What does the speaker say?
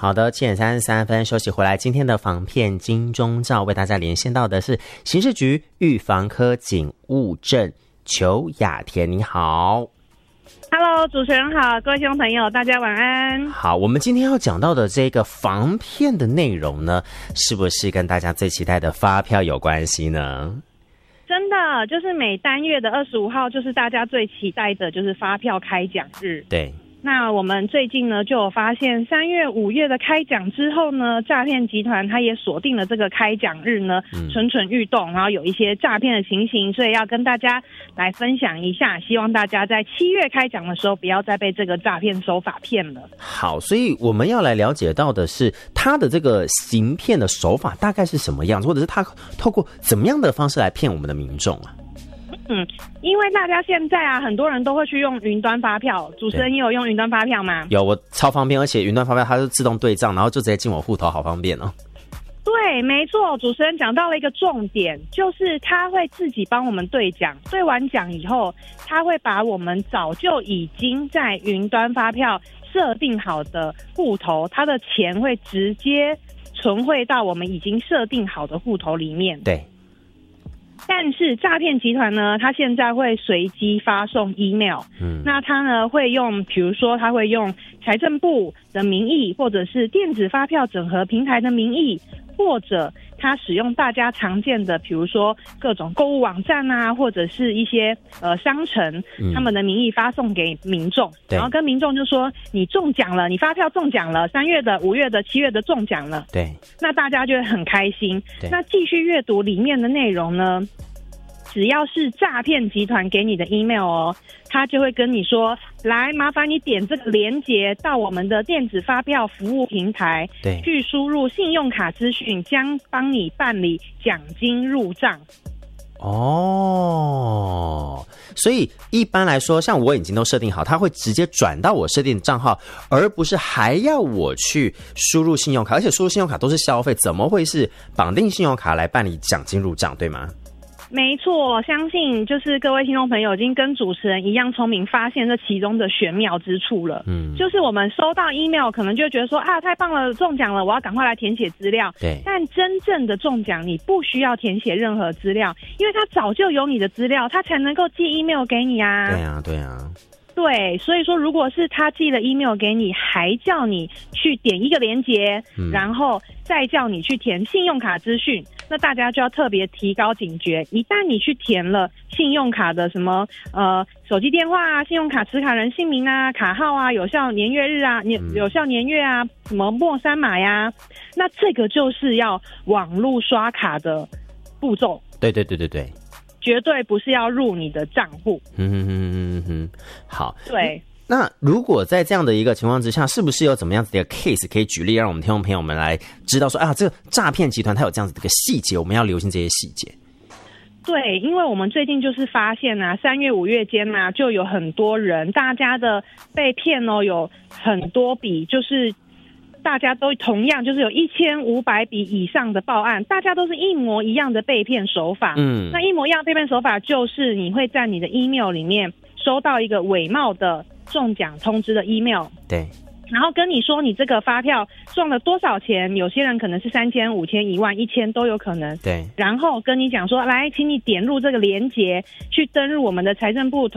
好的，7:33休息回来，今天的防骗金钟罩为大家连线到的是刑事局预防科警务正裘雅田，你好。 Hello， 主持人好，各位听众朋友，大家晚安。 好，我们今天要讲到的这个防骗的内容呢，是不是跟大家最期待的发票有关系呢？ 真的，就是每单月的25号，就是大家最期待的，就是发票开奖日。 对。 那我们最近呢，就有发现3月、5月的开奖之后呢，诈骗集团它也锁定了这个开奖日呢，蠢蠢欲动，然后有一些诈骗的情形，所以要跟大家来分享一下，希望大家在7月开奖的时候，不要再被这个诈骗手法骗了。 好，所以我们要来了解到的是，他的这个行骗的手法大概是什么样子，或者是他透过怎么样的方式来骗我们的民众啊？ 因为大家现在啊，很多人都会去用云端发票。主持人也有用云端发票吗？ 有，我超方便，而且云端发票它是自动对账，然后就直接进我户头，好方便哦。 对，没错，主持人讲到了一个重点，就是他会自己帮我们对奖，对完奖以后，他会把我们早就已经在云端发票设定好的户头，他的钱会直接存汇到我们已经设定好的户头里面。 对。 但是诈骗集团呢，他现在会随机发送 email，那他呢会用，比如说他会用财政部的名义，或者是电子发票整合平台的名义，或者他使用大家常见的，比如说各种购物网站啊，或者是一些商城，他们的名义发送给民众，然后跟民众就说你中奖了，你发票中奖了，3月的、5月的、7月的中奖了， 对， 那大家就会很开心。那继续阅读里面的内容呢，只要是诈骗集团给你的 email 哦，他就会跟你说，来麻烦你点这个连结到我们的电子发票服务平台， 对， 去输入信用卡资讯，将帮你办理奖金入账。 哦，所以一般来说，像我已经都设定好，他会直接转到我设定的账号，而不是还要我去输入信用卡，而且输入信用卡都是消费，怎么会是绑定信用卡来办理奖金入账，对吗？ 没错，相信就是各位听众朋友已经跟主持人一样聪明，发现这其中的玄妙之处了。就是我们收到 email 可能就觉得说啊，太棒了，中奖了，我要赶快来填写资料。 对， 但真正的中奖你不需要填写任何资料，因为他早就有你的资料，他才能够寄 email 给你啊。 对啊，对啊。 对，所以说如果是他寄了 email 给你，还叫你去点一个连结，然后再叫你去填信用卡资讯，那大家就要特别提高警觉。一旦你去填了信用卡的什么手机电话啊、信用卡持卡人姓名啊、卡号啊、有效年月日啊、有效年月啊、什么末3码呀，那这个就是要网络刷卡的步骤。 对对对对对。 绝对不是要入你的账户。 好。 对。 那如果在这样的一个情况之下，是不是有怎么样子的一个 case 可以举例，让我们听众朋友们来知道说啊，这个诈骗集团它有这样子的一个细节，我们要留心这些细节。 对，因为我们最近就是发现啊，3月、5月间啊，就有很多人，大家的被骗哦，有很多笔，就是大家都同样，就是有1500笔以上的报案，大家都是一模一样的被骗手法。那一模一样的被骗手法就是你会在你的 email 里面收到一个伪冒的中奖通知的 email。 对。 然后跟你说你这个发票中了多少钱，有些人可能是3000、5000、10000、1000都有可能。 对。 然后跟你讲说，来，请你点入这个连结，去登入我们的财政部